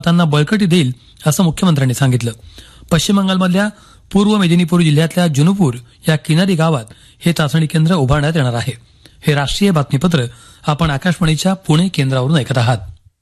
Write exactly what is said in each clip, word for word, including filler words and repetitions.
त्यांना बळकटी देईल असं मुख्यमंत्र्यांनी सांगितलं. पश्चिम बंगालमधल्या पूर्व मेदिनीपूर जिल्ह्यातल्या जुनूपूर या किनारी गावात हे चाचणी केंद्र उभारण्यात येणार आहे. हे राष्ट्रीय बातमीपत्र आपण आकाशवाणीच्या पुणे केंद्रावरून ऐकत आहात.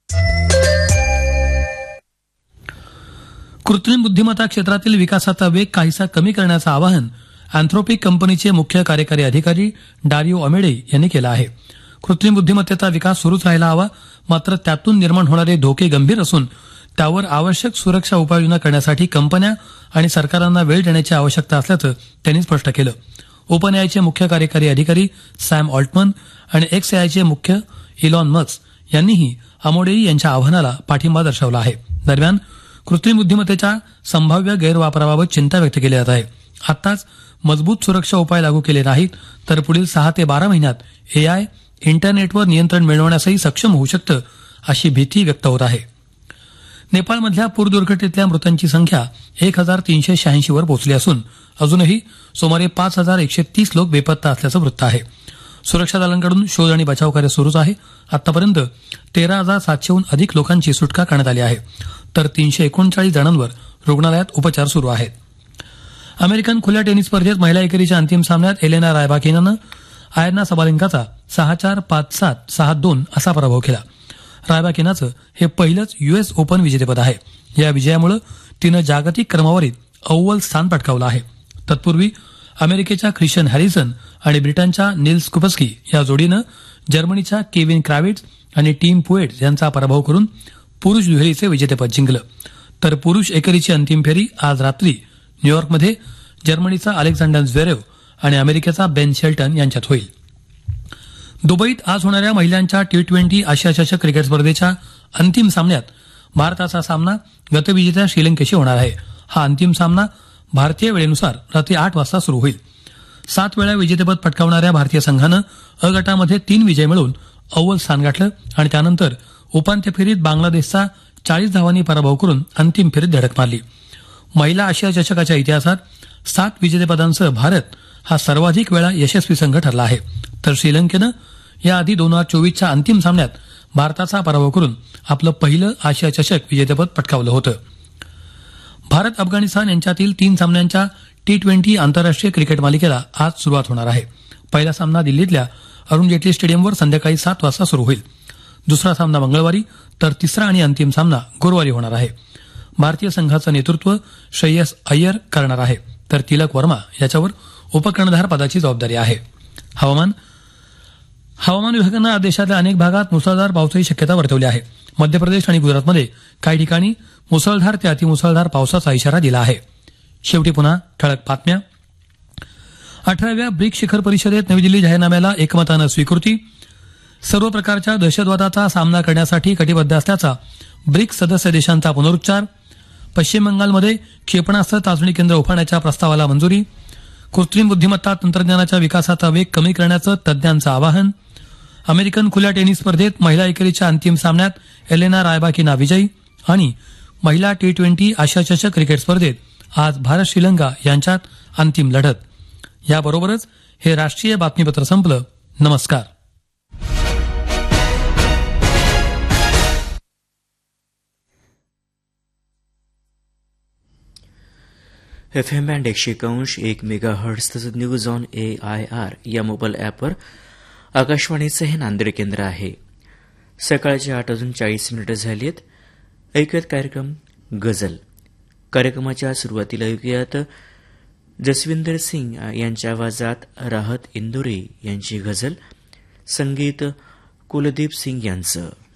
कृत्रिम बुद्धिमत्ता क्षेत्रातील विकासाचा वेग काहीसा कमी करण्याचं आवाहन अँथ्रोपिक कंपनीचे मुख्य कार्यकारी अधिकारी डारिओ अमेडे यांनी केलं आहे. कृत्रिम बुद्धिमत्तेचा विकास सुरूच राहायला हवा, मात्र त्यातून निर्माण होणारे धोके गंभीर असून त्यावर आवश्यक सुरक्षा उपाययोजना करण्यासाठी कंपन्या आणि सरकारांना वेळ देण्याची आवश्यकता असल्याचं त्यांनी स्पष्ट केलं. ओपन एआयचे मुख्य कार्यकारी अधिकारी सॅम ऑल्टमन आणि एक्स एआयचे मुख्य इलॉन मस्क यांनीही अमोडेई यांच्या आवाहनाला पाठिंबा दर्शवला आहे. दरम्यान कृत्रिम बुद्धिमत्तेच्या संभाव्य गैरवापराबाबत चिंता व्यक्त केली जात आहे. आताच मजबूत सुरक्षा उपाय लागू केले नाहीत तर पुढील सहा ते बारा महिन्यात एआय इंटरनेटवर नियंत्रण मिळवण्यासही सक्षम होऊ शकतं अशी भीती व्यक्त होत आहे. नेपाळमधल्या पूर दुर्घटनेतल्या मृतांची संख्या एक हजार तीनशे शहाऐंशी वर पोहोचली असून अजूनही सुमारे पाच हजार एकशे तीस लोक बेपत्ता असल्याचं वृत्त आहे. सुरक्षा दलांकडून शोध आणि बचाव कार्य सुरूच आहे. आतापर्यंत तेरा हजार सातशेहून अधिक लोकांची सुटका करण्यात आली आहे तर तीनशे एकोणचाळीस जणांवर रुग्णालयात उपचार सुरू आहेत. अमेरिकन खुल्या टेनिस स्पर्धेत महिला एकेरीच्या अंतिम सामन्यात एलेना रायबाकिनानं आयर्ना सबालेंकाचा सहा चार पाच सात सहा दोन असा पराभव केला. रायबाकिनाचं हे पहिलंच युएस ओपन विजेतेपद आहे. या विजयामुळे तिनं जागतिक क्रमवारीत अव्वल स्थान पटकावलं आहे. तत्पूर्वी अमेरिकेच्या ख्रिश्चन हॅरिसन आणि ब्रिटनच्या निल्स कुपस्की या जोडीनं जर्मनीच्या केविन क्राविट्स आणि टीम पुएट्स यांचा पराभव करून पुरुष दुहेरीचे विजेतेपद जिंकलं. तर पुरुष एकेरीची अंतिम फेरी आज रात्री न्यूयॉर्कमध्ये जर्मनीचा अलेक्झांडर झ्वेरेव आणि अमेरिकेचा बेन शेल्टन यांच्यात होईल. दुबईत आज होणाऱ्या महिलांच्या टी ट्वेंटी आशिया चषक क्रिकेट स्पर्धेच्या अंतिम सामन्यात भारताचा सामना गतविजेत्या श्रीलंकेशी होणार आहे. हा अंतिम सामना भारतीय वेळेनुसार रात्री आठ वाजता सुरू होईल. सात वेळा विजेतेपद पटकावणाऱ्या भारतीय संघानं अ गटामध्ये तीन विजय मिळवून अव्वल स्थान गाठलं आणि त्यानंतर उपांत्य फेरीत बांगलादेशचा चाळीस धावांनी पराभव करून अंतिम फेरीत धडक मारली. महिला आशिया चषकाच्या इतिहासात सात विजेतेपदांसह भारत हा सर्वाधिक वेळा यशस्वी संघ ठरला आहे. तर श्रीलंकेनं याआधी दोन हजार चोवीसच्या अंतिम सामन्यात भारताचा पराभव करून आपलं पहिलं आशिया चषक विजेतेपद पटकावलं होतं. भारत अफगाणिस्तान यांच्यातील तीन सामन्यांच्या टी ट्वेंटी आंतरराष्ट्रीय क्रिकेट मालिकेला आज सुरुवात होणार आहे. पहिला सामना दिल्लीतल्या अरुण जेटली स्टेडियमवर संध्याकाळी सात वाजता सुरू होईल. दुसरा सामना मंगळवारी तर तिसरा आणि अंतिम सामना गुरुवारी होणार आहे. भारतीय संघाचं नेतृत्व श्रेयस अय्यर करणार आहे तर तिलक वर्मा याच्यावर उपकर्णधार पदाची जबाबदारी आहे. हवामान हवामान विभागानं आज देशातल्या अनेक भागात मुसळधार पावसाची शक्यता वर्तवली आहे. मध्य प्रदेश आणि गुजरातमध्ये काही ठिकाणी मुसळधार ते अतिमुसळधार पावसाचा इशारा दिला आहे. शेवटी पुन्हा ठळक बातम्या. अठराव्या ब्रिक्स शिखर परिषदेत नवी दिल्ली जाहीरनाम्याला एकमतानं स्वीकृती. सर्व प्रकारच्या दहशतवादाचा सामना करण्यासाठी कटिबद्ध असल्याचा ब्रिक्स सदस्य देशांचा पुनरुच्चार. पश्चिम बंगालमध्ये क्षेपणास्त्र चाचणी केंद्र उभारण्याच्या प्रस्तावाला मंजुरी. कृत्रिम बुद्धिमत्ता तंत्रज्ञानाच्या विकासाचा वेग कमी करण्याचं तज्ज्ञांचं आवाहन. अमेरिकन खुल्या टेनिस स्पर्धेत महिला एकेरीच्या अंतिम सामन्यात एलेना रायबाकिना विजयी. आणि महिला टी ट्वेंटी आशिया चषक क्रिकेट स्पर्धेत आज भारत श्रीलंका यांच्यात अंतिम लढत. याबरोबरच हे राष्ट्रीय बातमीपत्र संपलं. नमस्कार. एफ एम बँड एकशे एकांश एक मेगा हर्ट्स तसंच news on A I R या मोबाईल ॲपवर आकाशवाणीचं हे नांदेड केंद्र आहे. सकाळच्या आठ वाजून चाळीस मिनिटं झाली आहेत. ऐकूयात कार्यक्रम गझल. कार्यक्रमाच्या सुरुवातीला ऐकूयात जसविंदर सिंग यांच्या आवाजात राहत इंदोरी यांची गझल. संगीत कुलदीप सिंग यांचं.